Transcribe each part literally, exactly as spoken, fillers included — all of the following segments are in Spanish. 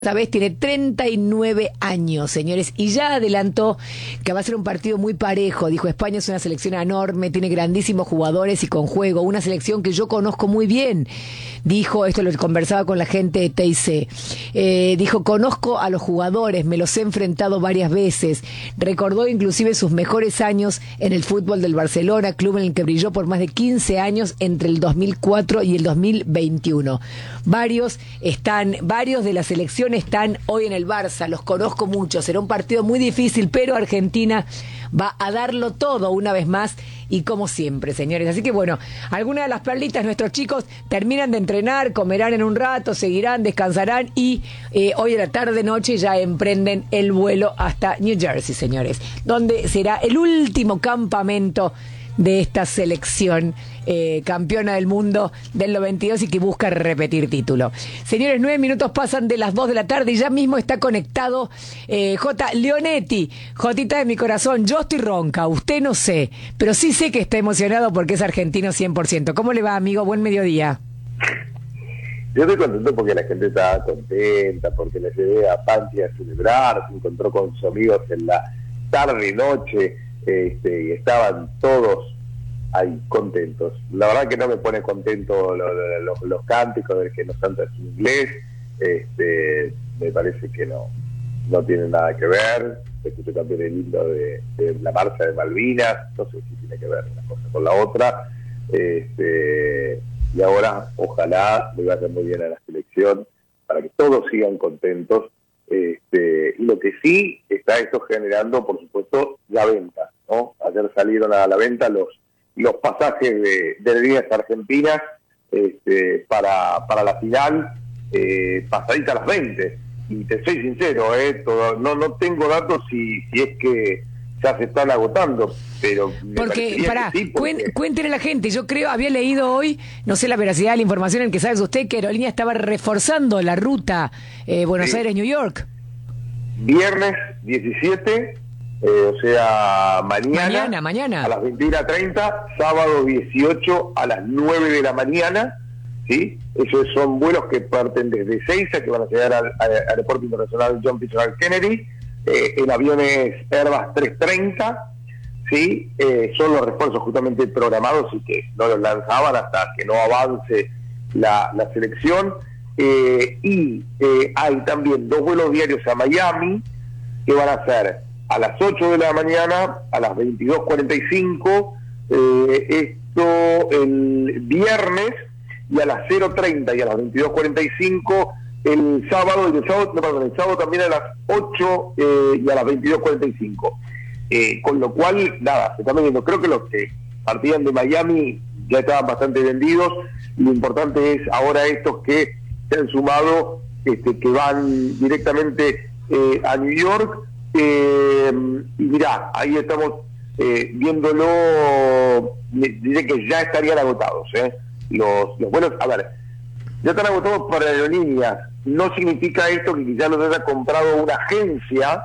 Esta vez tiene treinta y nueve años, señores, y ya adelantó que va a ser un partido muy parejo. Dijo, España es una selección enorme, tiene grandísimos jugadores y con juego, una selección que yo conozco muy bien. Dijo, esto lo conversaba con la gente de T I C, eh, dijo, conozco a los jugadores, me los he enfrentado varias veces. Recordó inclusive sus mejores años en el fútbol del Barcelona, club en el que brilló por más de quince años entre el dos mil cuatro y el dos mil veintiuno. Varios están, varios de la selección están hoy en el Barça, los conozco mucho, será un partido muy difícil, pero Argentina va a darlo todo una vez más y como siempre, señores. Así que bueno, algunas de las perlitas, nuestros chicos terminan de entrenar, comerán en un rato, seguirán, descansarán y eh, hoy a la tarde noche ya emprenden el vuelo hasta New Jersey, señores, donde será el último campamento de esta selección eh, campeona del mundo del noventa y dos y que busca repetir título. Señores, nueve minutos pasan de las dos de la tarde y ya mismo está conectado eh, J. Leonetti. Jotita de mi corazón, yo estoy ronca, usted no sé, pero sí sé que está emocionado porque es argentino cien por ciento. ¿Cómo le va, amigo? Buen mediodía. Yo estoy contento porque la gente está contenta, porque le llevé a Panchi a celebrar, se encontró con sus amigos en la tarde y noche, este, y estaban todos ahí contentos. La verdad que no me pone contento los, los, los cánticos del que nos canta en inglés, este, me parece que no, no tiene nada que ver. Escuché también el himno de, de la marcha de Malvinas, no sé si tiene que ver una cosa con la otra, este, y ahora ojalá le vaya muy bien a la selección para que todos sigan contentos. Este, y lo que sí está esto generando, por supuesto, la venta, ¿no? Ayer salieron a la venta los los pasajes de, de líneas argentinas este, para, para la final, eh, pasadita a las veinte. Y te soy sincero, eh, todo, no, no tengo datos si, si es que ya se están agotando, pero porque para sí, porque... cuéntenle a la gente, yo creo, había leído hoy, no sé la veracidad de la información en que sabes usted que Aerolínea estaba reforzando la ruta eh, Buenos sí. Aires-New York. Viernes diecisiete, eh, o sea, mañana, mañana, mañana, a las veintiuna treinta, sábado dieciocho a las nueve de la mañana, ¿sí? Esos son vuelos que parten desde Seiza, que van a llegar al, al Aeropuerto Internacional John Fitzgerald Kennedy, eh, en aviones Airbus trescientos treinta, ¿sí? Eh, son los refuerzos justamente programados y que no los lanzaban hasta que no avance la, la selección. Eh, y eh, hay también dos vuelos diarios a Miami que van a ser a las ocho de la mañana, a las veintidós cuarenta y cinco, eh, esto el viernes, y a las cero treinta y a las veintidós cuarenta y cinco el sábado, y el sábado, no, perdón, el sábado también a las ocho eh, y a las veintidós cuarenta y cinco. Eh, con lo cual, nada, se están vendiendo. Creo que los que partían de Miami ya estaban bastante vendidos, y lo importante es ahora estos que se han sumado, este, que van directamente eh, a New York, eh, y mirá, ahí estamos eh, viéndolo, diré que ya estarían agotados, ¿eh? Los, los vuelos, a ver, ya están agotados para aerolíneas, no significa esto que quizás los haya comprado una agencia,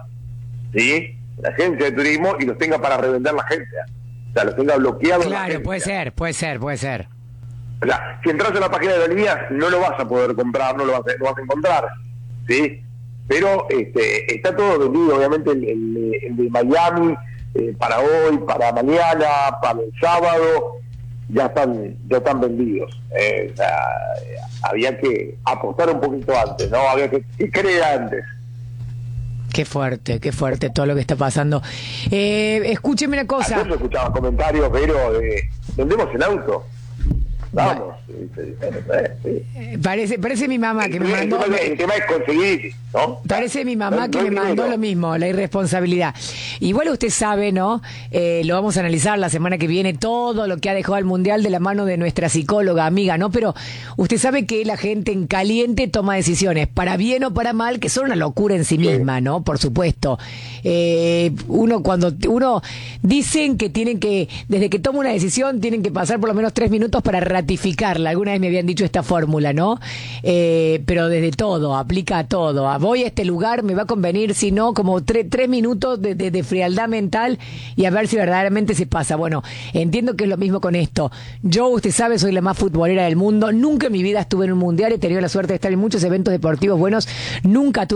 ¿sí? Una agencia de turismo, y los tenga para revender la agencia, o sea, los tenga bloqueados. Claro, puede ser, puede ser, puede ser. O sea, si entras en la página de aerolíneas no lo vas a poder comprar, no lo vas a, lo vas a encontrar, ¿sí? Pero este, está todo vendido, obviamente el, el, el de Miami, eh, para hoy, para mañana, para el sábado, ya están ya están vendidos. Eh, o sea, había que apostar un poquito antes, ¿no? Había que, que creer antes. Qué fuerte, qué fuerte todo lo que está pasando. Eh, escúcheme una cosa. Ayer yo escuchaba comentarios, pero de, vendemos el auto. Vamos, sí, sí, sí. Eh, parece, parece mi mamá que el me mandó. Tema, el tema es conseguir, ¿no? Parece mi mamá no, que no me mandó dinero. lo mismo, la irresponsabilidad. Igual usted sabe, ¿no? Eh, lo vamos a analizar la semana que viene, todo lo que ha dejado el Mundial de la mano de nuestra psicóloga amiga, ¿no? Pero usted sabe que la gente en caliente toma decisiones, para bien o para mal, que son una locura en sí misma, ¿no? Por supuesto. Eh, uno cuando uno dicen que tienen que, desde que toma una decisión, tienen que pasar por lo menos tres minutos para ratificar ratificarla. Alguna vez me habían dicho esta fórmula, ¿no? Eh, pero desde todo, aplica a todo. A voy a este lugar, me va a convenir, si no, como tre- tres minutos de, de, de frialdad mental y a ver si verdaderamente se pasa. Bueno, entiendo que es lo mismo con esto. Yo, usted sabe, soy la más futbolera del mundo. Nunca en mi vida estuve en un mundial, he tenido la suerte de estar en muchos eventos deportivos buenos. Nunca tuve